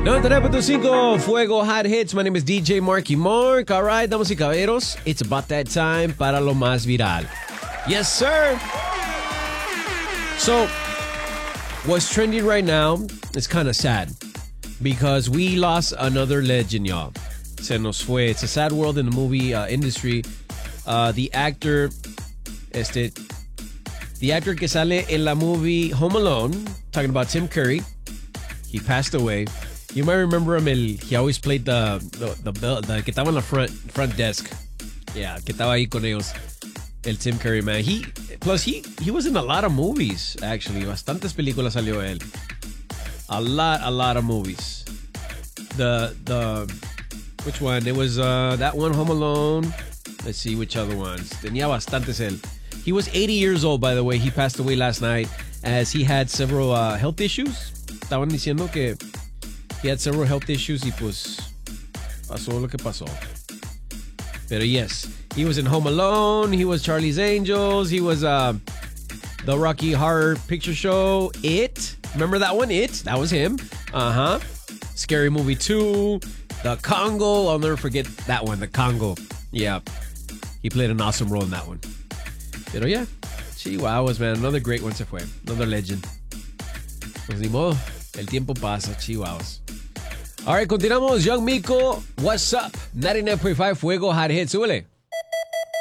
99.5 Fuego Hot Hits. My name is DJ Marky Mark. All right, damas y caballeros, it's about that time para lo más viral. Yes, sir. So, what's trending right now is kind of sad because we lost another legend, y'all. Se nos fue. It's a sad world in the movie industry. The actor que sale en la movie Home Alone, talking about Tim Curry, he passed away. You might remember him. He always played the que estaba en la front desk. Yeah, que estaba ahí con ellos. El Tim Curry, man. He was in a lot of movies, actually. Bastantes películas salió él. A lot of movies. Which one? It was that one, Home Alone. Let's see which other ones. Tenía bastantes él. He was 80 years old, by the way. He passed away last night as he had several health issues. Estaban diciendo que he had several health issues y pues pasó lo que pasó. Pero yes, he was in Home Alone. He was Charlie's Angels. He was the Rocky Horror Picture Show. It. Remember that one? It. That was him. Scary Movie 2. The Congo. I'll never forget that one. The Congo. Yeah. He played an awesome role in that one. Pero yeah. Chihuahuas, man. Another great one se fue. Another legend. Pues ni modo. El tiempo pasa. Chihuahuas. All right, continuamos. Young Miko, what's up? 99.5 Fuego Hot Hits. Súbele.